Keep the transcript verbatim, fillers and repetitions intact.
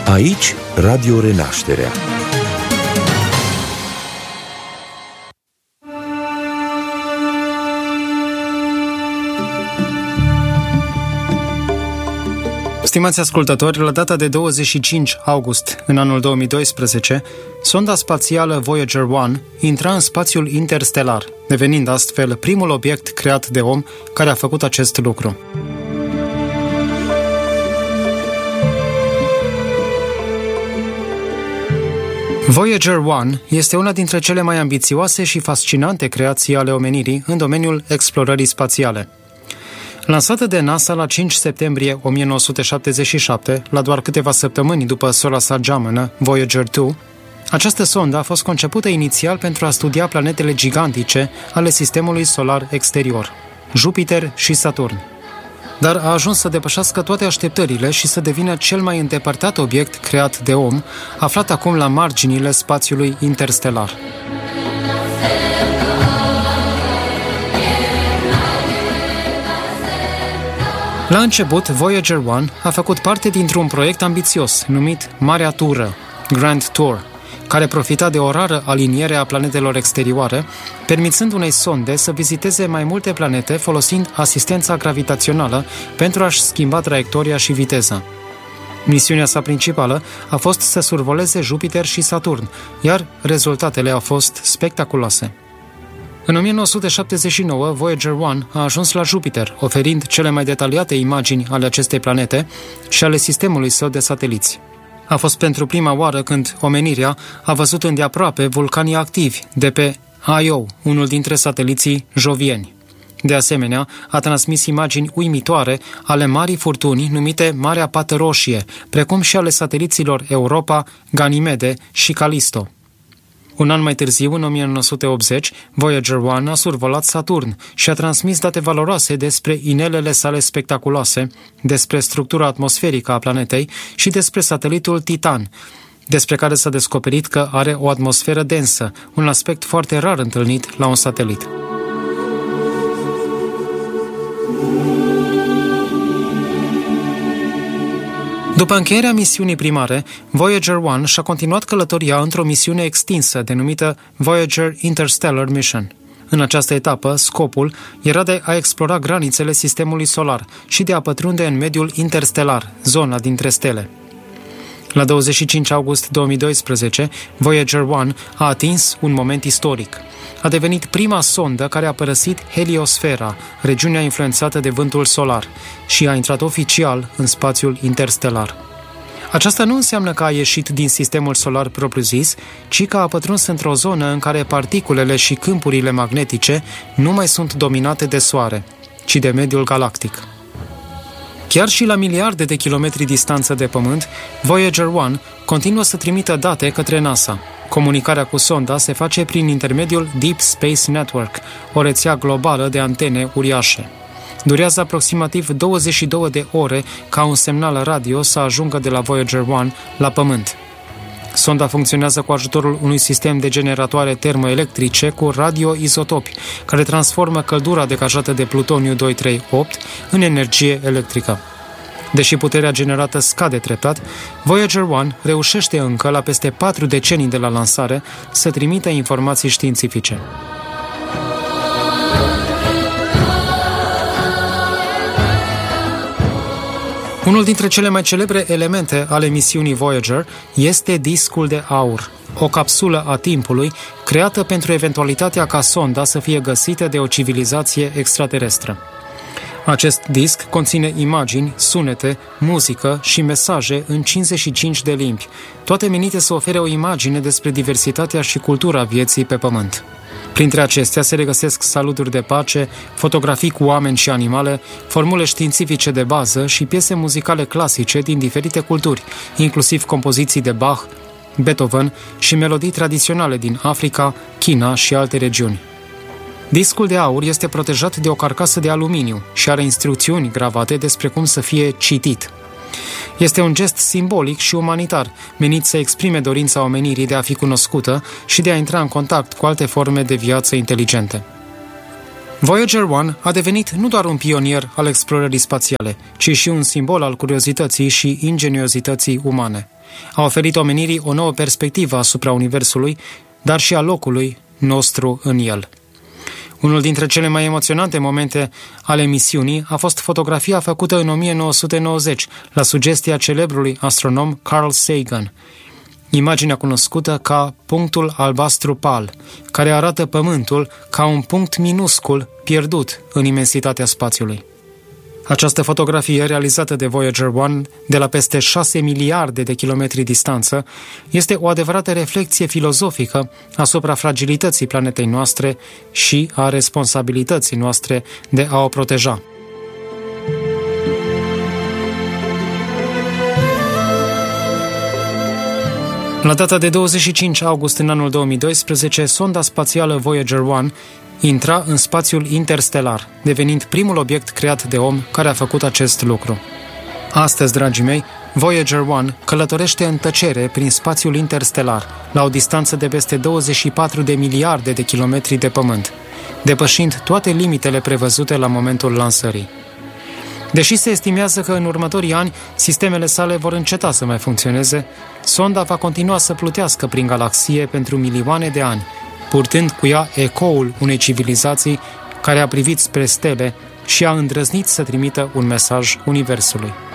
Aici, Radio Renașterea. Stimați ascultători, la data de douăzeci și cinci august, în anul două mii doisprezece, sonda spațială Voyager unu intra în spațiul interstelar, devenind astfel primul obiect creat de om care a făcut acest lucru. Voyager unu este una dintre cele mai ambițioase și fascinante creații ale omenirii în domeniul explorării spațiale. Lansată de NASA la cinci septembrie o mie nouă sute șaptezeci și șapte, la doar câteva săptămâni după sora sa geamănă, Voyager doi, această sondă a fost concepută inițial pentru a studia planetele gigantice ale sistemului solar exterior, Jupiter și Saturn. Dar a ajuns să depășească toate așteptările și să devină cel mai îndepărtat obiect creat de om, aflat acum la marginile spațiului interstelar. La început, Voyager unu a făcut parte dintr-un proiect ambițios numit Marea Tură, Grand Tour, care profita de o rară aliniere a planetelor exterioare, permițând unei sonde să viziteze mai multe planete folosind asistența gravitațională pentru a-și schimba traiectoria și viteza. Misiunea sa principală a fost să survoleze Jupiter și Saturn, iar rezultatele au fost spectaculoase. În o mie nouă sute șaptezeci și nouă, Voyager unu a ajuns la Jupiter, oferind cele mai detaliate imagini ale acestei planete și ale sistemului său de sateliți. A fost pentru prima oară când omenirea a văzut îndeaproape vulcanii activi de pe Io, unul dintre sateliții jovieni. De asemenea, a transmis imagini uimitoare ale marii furtuni numite Marea Pată Roșie, precum și ale sateliților Europa, Ganimede și Callisto. Un an mai târziu, în o mie nouă sute optzeci, Voyager unu a survolat Saturn și a transmis date valoroase despre inelele sale spectaculoase, despre structura atmosferică a planetei și despre satelitul Titan, despre care s-a descoperit că are o atmosferă densă, un aspect foarte rar întâlnit la un satelit. După încheierea misiunii primare, Voyager unu și-a continuat călătoria într-o misiune extinsă denumită Voyager Interstellar Mission. În această etapă, scopul era de a explora granițele sistemului solar și de a pătrunde în mediul interstelar, zona dintre stele. La douăzeci și cinci august două mii doisprezece, Voyager unu a atins un moment istoric. A devenit prima sondă care a părăsit heliosfera, regiunea influențată de vântul solar, și a intrat oficial în spațiul interstelar. Aceasta nu înseamnă că a ieșit din sistemul solar propriu-zis, ci că a pătruns într-o zonă în care particulele și câmpurile magnetice nu mai sunt dominate de Soare, ci de mediul galactic. Chiar și la miliarde de kilometri distanță de Pământ, Voyager unu continuă să trimită date către NASA. Comunicarea cu sonda se face prin intermediul Deep Space Network, o rețea globală de antene uriașe. Durează aproximativ douăzeci și două de ore ca un semnal radio să ajungă de la Voyager unu la Pământ. Sonda funcționează cu ajutorul unui sistem de generatoare termoelectrice cu radioizotopi, care transformă căldura degajată de plutoniu doi trei opt în energie electrică. Deși puterea generată scade treptat, Voyager unu reușește încă, la peste patru decenii de la lansare, să trimită informații științifice. Unul dintre cele mai celebre elemente ale misiunii Voyager este discul de aur, o capsulă a timpului creată pentru eventualitatea ca sonda să fie găsită de o civilizație extraterestră. Acest disc conține imagini, sunete, muzică și mesaje în cincizeci și cinci de limbi, toate menite să ofere o imagine despre diversitatea și cultura vieții pe Pământ. Printre acestea se regăsesc saluturi de pace, fotografii cu oameni și animale, formule științifice de bază și piese muzicale clasice din diferite culturi, inclusiv compoziții de Bach, Beethoven și melodii tradiționale din Africa, China și alte regiuni. Discul de aur este protejat de o carcasă de aluminiu și are instrucțiuni gravate despre cum să fie citit. Este un gest simbolic și umanitar, menit să exprime dorința omenirii de a fi cunoscută și de a intra în contact cu alte forme de viață inteligente. Voyager unu a devenit nu doar un pionier al explorării spațiale, ci și un simbol al curiozității și ingeniozității umane. A oferit omenirii o nouă perspectivă asupra Universului, dar și a locului nostru în el. Unul dintre cele mai emoționante momente ale misiunii a fost fotografia făcută în o mie nouă sute nouăzeci, la sugestia celebrului astronom Carl Sagan. Imaginea cunoscută ca punctul albastru pal, care arată Pământul ca un punct minuscul pierdut în imensitatea spațiului. Această fotografie, realizată de Voyager unu de la peste șase miliarde de kilometri distanță, este o adevărată reflecție filozofică asupra fragilității planetei noastre și a responsabilității noastre de a o proteja. La data de douăzeci și cinci august în anul două mii doisprezece, sonda spațială Voyager unu intra în spațiul interstelar, devenind primul obiect creat de om care a făcut acest lucru. Astăzi, dragii mei, Voyager unu călătorește în tăcere prin spațiul interstelar, la o distanță de peste douăzeci și patru de miliarde de kilometri de Pământ, depășind toate limitele prevăzute la momentul lansării. Deși se estimează că în următorii ani sistemele sale vor înceta să mai funcționeze, sonda va continua să plutească prin galaxie pentru milioane de ani, purtând cu ea ecoul unei civilizații care a privit spre stele și a îndrăznit să trimită un mesaj Universului.